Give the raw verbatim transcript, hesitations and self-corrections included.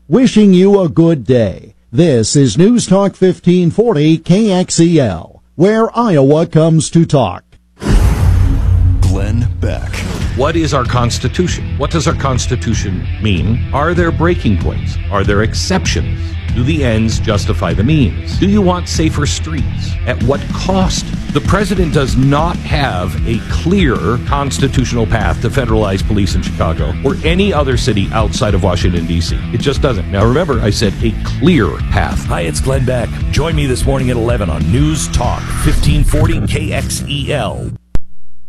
wishing you a good day. This is News Talk fifteen forty K X E L, where Iowa comes to talk. Glenn Beck. What is our Constitution? What does our Constitution mean? Are there breaking points? Are there exceptions? Do the ends justify the means? Do you want safer streets? At what cost? The president does not have a clear constitutional path to federalize police in Chicago or any other city outside of Washington, D C. It just doesn't. Now remember, I said a clear path. Hi, it's Glenn Beck. Join me this morning at eleven on News Talk fifteen forty K X E L.